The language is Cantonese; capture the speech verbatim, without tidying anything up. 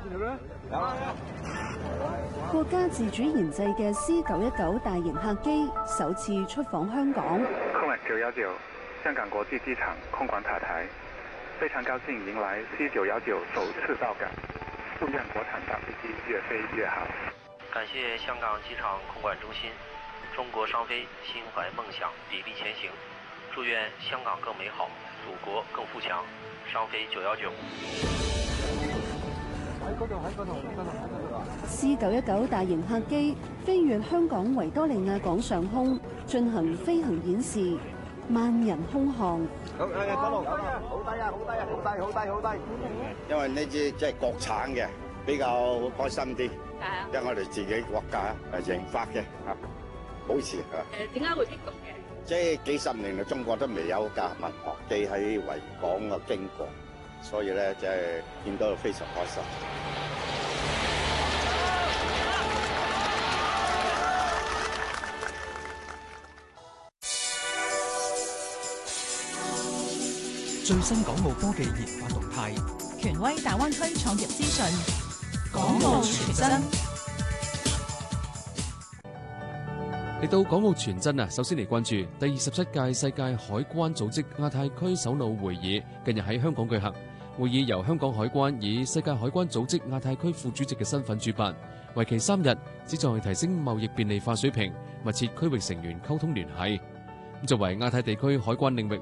國家自主研製嘅 C 九一九大型客機首次出訪香港。 空管九一九香港國際機場空管塔台，非常高興迎來 C 九一九首次到港，祝願國產大飛機越飛越好。 感謝香港機場空管中心，中國商飛心懷夢想，砥礪前行，祝願香港更美好，祖國更富強。商飛九一九。 C 九一九大型客機飛越香港維多利亞港上空，進行飛行演示，萬人空巷。 好，誒，嗰度好低啊，好低啊，好低，好低，好低。因為呢支即係國產嘅，比較開心啲。係啊。因為我哋自己國家誒研發嘅嚇，保持嚇。誒，點解會激動嘅？即係幾十年嚟，中國都未有架民航機喺維港嘅經過，所以咧即係見到非常開心。 最新港澳科技研發動態， 權威大灣區創業資訊， 港澳傳真。 嚟到港澳傳真啊，首先嚟關注第二十七屆世界海關組織亞太區首腦會議，近日喺香港舉行。會議由香港海關以世界海關組織亞太區副主席嘅身份主辦，為期三日，旨在提升貿易便利化水平，密切區域成員溝通聯繫。作為亞太地區海關領域